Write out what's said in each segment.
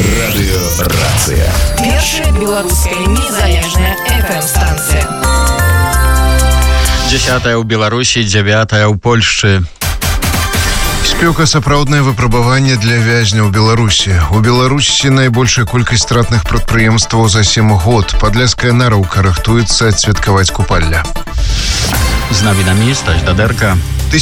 Радыёрацыя. Першая беларуская незалежная FM-станцыя. 10-я ў Беларусі, 9-я ў Польшчы. Спёка сапраўднае выпрабаванне для вязняў Беларусі. У Беларусі найбольшая колькасць стратных прадпрыемстваў за 7 год. Падляшская нараўка рыхтуецца адсвяткаваць купалля. З навінамі Стась Дадэрка.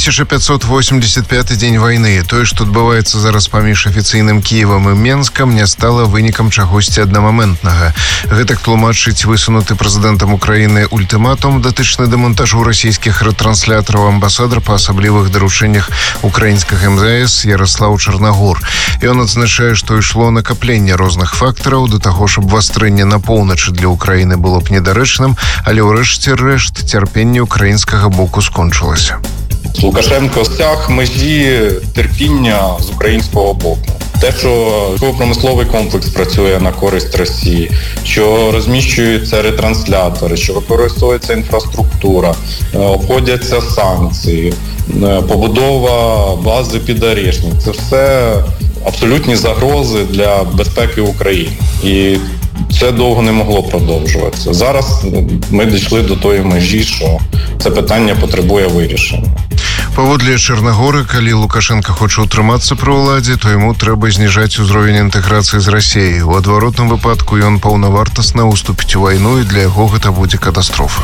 1585 дзень вайны. Тое, што адбываецца зараз паміж афіцыйным Кіевам і Менскам, не стала вынікам чагосьці аднамаментнага. Гэтак тлумачыць высунуты прэзідэнтам Украіны ультыматум датычны дэмонтажу расійскіх рэтранслятораў амбасадар па асаблівых даручэннях украінскага МЗС Ярослаў Чарнагор. Ён адзначае, што ішло накапленне розных фактараў да таго, щоб абвастрэнне на поўначы для Украіны было б недарэчным, але ўрэшце рэшт цярпенне украінскага боку скончылася. Лукашенко стяг межі терпіння з українського боку. Те, що промисловий комплекс працює на користь Росії, що розміщуються ретранслятори, що використовується інфраструктура, обходяться санкції, побудова бази під Орешник. Це все абсолютні загрози для безпеки України. І це довго не могло продовжуватися. Зараз ми дійшли до тої межі, що це питання потребує вирішення. Паводле Чарнагора, калі Лукашенко хоча ўтрымацца пры ўладзе, то яму трэба зніжаць узровень інтэграцыі з Расіяй. У адваротным выпадку ён паўнавартасна уступіць у вайну, і для яго гэта будзе катастрофа.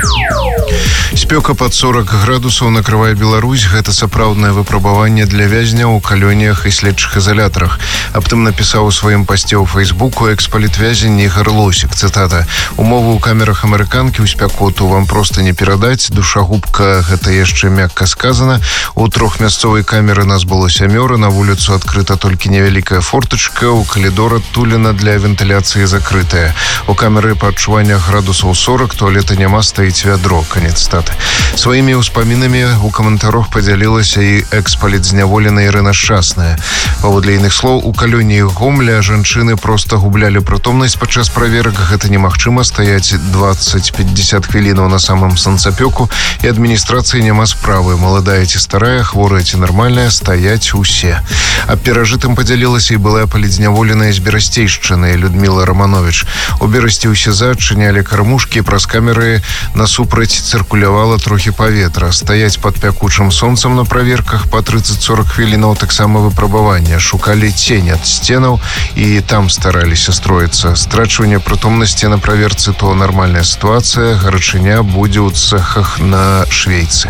Спёка пад 40 градусаў накрывае Беларусь. Гэта сапраўднае выпрабаванне для вязняў у калоніях і следчых изоляторах. Аб тым напісаў у сваім пасце ў Фейсбуку экс-палітвязень Ігор Лосік. Цытата: «Умовы ў камерах амерыканкі ў спякоту вам проста не перадаць. Душагубка, гэта яшчэ мякка сказана. У 3-мясцовай камеры нас было 7, на вуліцу адкрыта толькі невялікая фортачка, у калідор адтуліна для вентыляцыі закрытая. У камеры па адчуваннях градусаў 40, туалета няма, стаіць вядро». Канец цытаты. Сваімі ўспамінамі у каментарах падзялілася і экс-палітзняволеная Ірына Шчасная. Паводле іных слоў, у калоніі Гомля жанчыны проста гублялі прытомнасць падчас праверак. Гэта немагчыма, стаяць 20-50 хвілінаў на самым санцапёку, і адміністрацыі няма справы. Маладая ці старая, хворая ці нармальная, стаяць усе. Аб перажытым падзялілася і былая палітзняволеная з Берасцейшчыны Людміла Романович. У Берасці ўсе заадчынялі кармушкі, праз камеры насупраць цыркулявала трохі паветра. Стаяць пад пякучым сонцам на праверках па 30-40 хвілінаў таксама выпрабавання. Шукалі цень ад сценаў і там стараліся строіцца. Страчванне прытомнасці на праверцы то нармальная сітуацыя, гарачыня будзе ў цэхах на швейцы.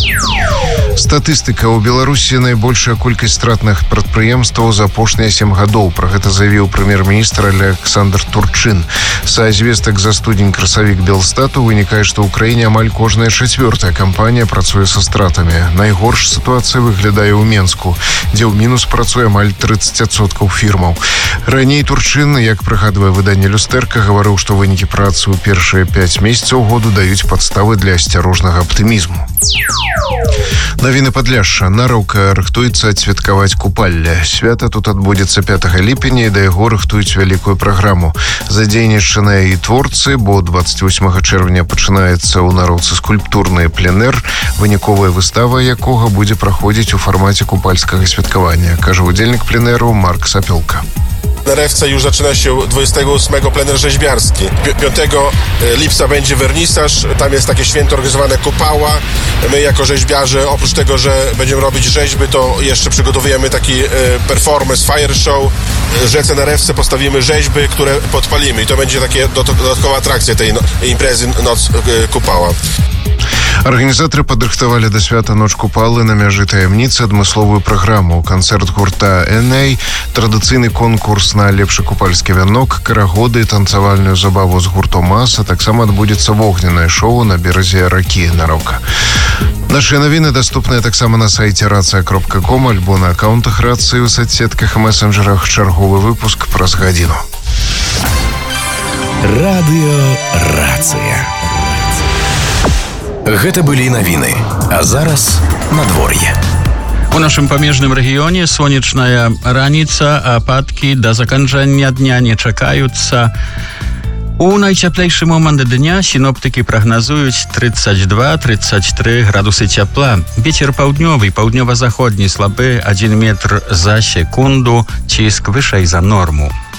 Статыстыка. У Беларусі найбольшая колькасць стратных прадпрыемстваў за апошнія 7 гадоў. Пра гэта заявіў прэм'ер-міністр Александр Турчын. Са звестак за студзень-красавік Белстату вынікае, што ў краіне амаль кожная 4-я кампанія працуе са стратамі. Найгорш сітуацыя выглядае ў Менску, дзе ў мінус працуе амаль 30% фірмаў. Раней Турчын, як прыгадвае выданне Люстэрка, гаварыў, што вынікі працы ў першыя 5 месяцаў году даюць падставы для асцярожнага аптымізму. Навіны Падляшша. Нараўка рыхтуецца адсвяткаваць купалля. Свята тут адбудзецца 5 ліпеня, і да яго рыхтуюць вялікую праграму. Задзейнічаныя і творцы, бо 28 чэрвеня пачынаецца ў Нараўцы скульптурны пленэр, выніковая выстава якога будзе праходзіць у фармаце купальскага святкавання, кажа удзельнік пленэру Марк Сапёлка. Na Rewce już zaczyna się 28 plener rzeźbiarski. 5 lipca będzie wernisaż, tam jest takie święto organizowane Kupała. My jako rzeźbiarze, oprócz tego, że będziemy robić rzeźby, to jeszcze przygotowujemy taki performance, fire show. W rzece na Rewce postawimy rzeźby, które podpalimy i to będzie takie dodatkowa atrakcja tej imprezy Noc Kupała. Арганізатары падрыхтавалі да свята ноч купалы на мяжы таямніцы адмысловую праграму, канцэрт гурта «НА», традыцыйны конкурс на лепшы купальскі вянок, карагоды, танцавальную забаву з гуртом «Мас», а таксама адбудзецца вогненнае шоу на беразе ракі Нараўка. Нашыя навіны даступныя таксама на сайце racja.com альбо на аккаунтах рацыі ў соцсетках і месенджерах. Чарговы выпуск праз гадзіну. Радыёрацыя. Гэта былі навіны. А зараз надвор'е. У нашым памежным рэгіёне сонечная раніца, ападкі да заканчэння дня не чакаюцца. У найцяплейшы момант дня сіноптыкі прагназуюць 32-33 градусы цяпла. Вецер паўднёвы, паўднёва-заходні слабы 1 метр за секунду, ціск вышэй за норму.